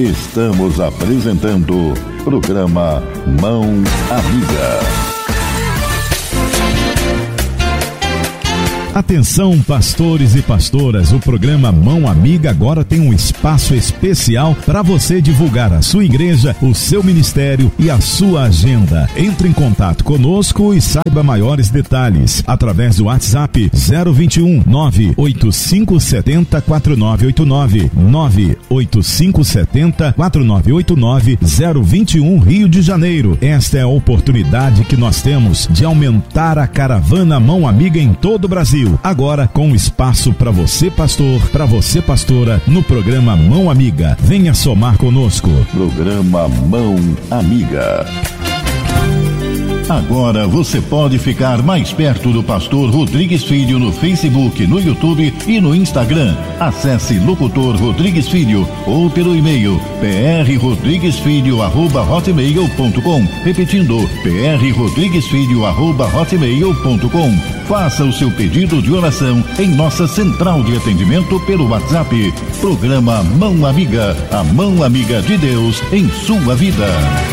Estamos apresentando programa Mão Amiga. Atenção, pastores e pastoras, o programa Mão Amiga agora tem um espaço especial para você divulgar a sua igreja, o seu ministério e a sua agenda. Entre em contato conosco e saiba maiores detalhes através do WhatsApp 021 98570 4989 98570 4989 021 Rio de Janeiro. Esta é a oportunidade que nós temos de aumentar a caravana Mão Amiga em todo o Brasil. Agora com espaço para você, pastor, para você, pastora, no programa Mão Amiga. Venha somar conosco. Programa Mão Amiga. Agora você pode ficar mais perto do pastor Rodrigues Filho no Facebook, no YouTube e no Instagram. Acesse Locutor Rodrigues Filho ou pelo e-mail prrodriguesfilho@hotmail.com. Repetindo, prrodriguesfilho@hotmail.com. Faça o seu pedido de oração em nossa central de atendimento pelo WhatsApp. Programa Mão Amiga, a mão amiga de Deus em sua vida.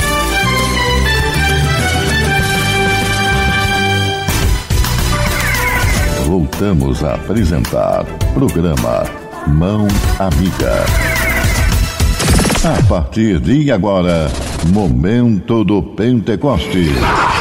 Voltamos a apresentar programa Mão Amiga. A partir de agora, Momento do Pentecoste.